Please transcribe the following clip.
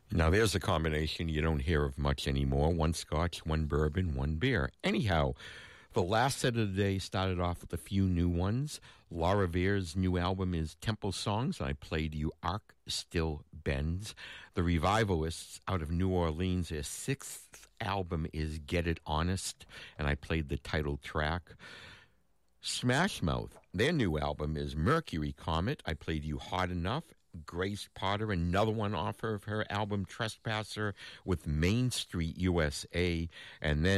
Now, there's a combination you don't hear of much anymore. One scotch, one bourbon, one beer. Anyhow, the last set of the day started off with a few new ones. Laura Vere's new album is Temple Songs, and I played you Arc Still Bends. The Revivalists out of New Orleans, their sixth album is Get It Honest, and I played the title track. Smash Mouth, their new album is Mercury Comet. I played you Hot Enough. Grace Potter, another one off of her album Trespasser with Main Street USA. And then